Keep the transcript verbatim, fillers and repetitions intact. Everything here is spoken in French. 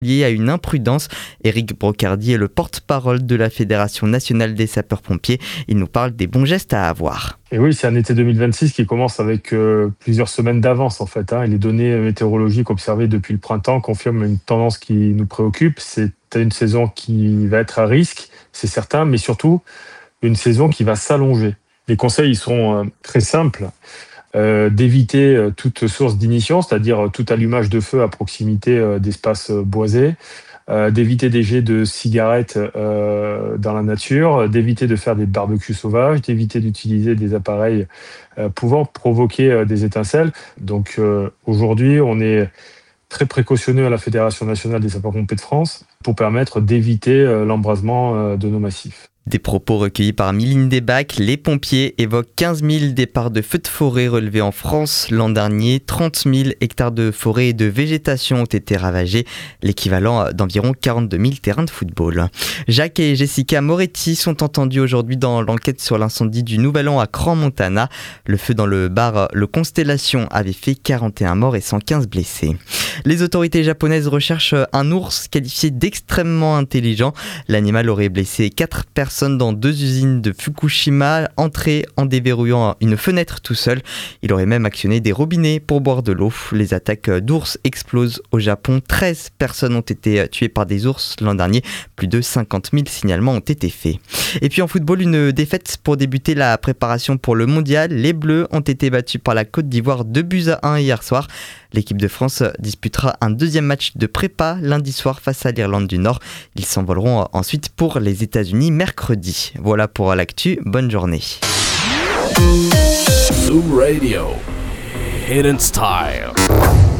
lié à une imprudence. Éric Brocardi est le porte-parole de la Fédération nationale des sapeurs-pompiers. Il nous parle des bons gestes à avoir. Et oui, c'est un été deux mille vingt-six qui commence avec euh, plusieurs semaines d'avance en fait. Hein, et les données météorologiques observées depuis le printemps confirment une tendance qui nous préoccupe. C'est une saison qui va être à risque, c'est certain, mais surtout une saison qui va s'allonger. Les conseils ils sont euh, très simples. Euh, d'éviter euh, toute source d'ignition, c'est-à-dire euh, tout allumage de feu à proximité euh, d'espaces euh, boisés, euh, d'éviter des jets de cigarettes euh, dans la nature, d'éviter de faire des barbecues sauvages, d'éviter d'utiliser des appareils euh, pouvant provoquer euh, des étincelles. Donc euh, aujourd'hui, on est très précautionneux à la Fédération nationale des sapeurs-pompiers de France pour permettre d'éviter euh, l'embrasement euh, de nos massifs. Des propos recueillis par Miline Desbacs, les pompiers évoquent quinze mille départs de feux de forêt relevés en France l'an dernier. trente mille hectares de forêt et de végétation ont été ravagés, l'équivalent d'environ quarante-deux mille terrains de football. Jacques et Jessica Moretti sont entendus aujourd'hui dans l'enquête sur l'incendie du Nouvel An à Crans-Montana. Le feu dans le bar Le Constellation avait fait quarante et un morts et cent quinze blessés. Les autorités japonaises recherchent un ours qualifié d'extrêmement intelligent. L'animal aurait blessé quatre personnes dans deux usines de Fukushima, entré en déverrouillant une fenêtre tout seul. Il aurait même actionné des robinets pour boire de l'eau. Les attaques d'ours explosent au Japon. treize personnes ont été tuées par des ours l'an dernier. Plus de cinquante mille signalements ont été faits. Et puis en football, une défaite pour débuter la préparation pour le mondial. Les Bleus ont été battus par la Côte d'Ivoire deux buts à un hier soir. L'équipe de France disputera un deuxième match de prépa lundi soir face à l'Irlande du Nord. Ils s'envoleront ensuite pour les États-Unis mercredi. Voilà pour l'actu, bonne journée. Zoo Radio, Hidden Style.